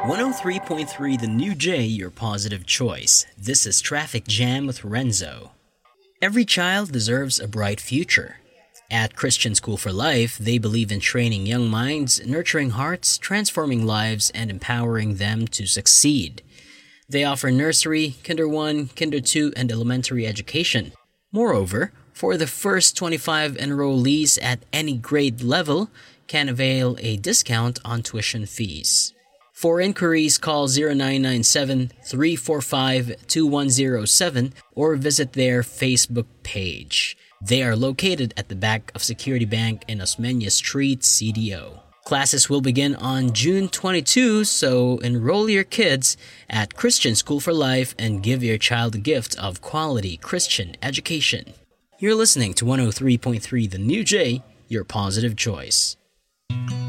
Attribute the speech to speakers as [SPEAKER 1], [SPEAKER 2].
[SPEAKER 1] 103.3 The New J, your positive choice. This is Traffic Jam with Renzo. Every child deserves a bright future. At Christian School for Life, they believe in training young minds, nurturing hearts, transforming lives, and empowering them to succeed. They offer nursery, Kinder 1, Kinder 2, and elementary education. Moreover, for the first 25 enrollees at any grade level, can avail a discount on tuition fees. For inquiries, call 0997-345-2107 or visit their Facebook page. They are located at the back of Security Bank in Osmeña Street, CDO. Classes will begin on June 22, so enroll your kids at Christian School for Life and give your child a gift of quality Christian education. You're listening to 103.3 The New J, your positive choice.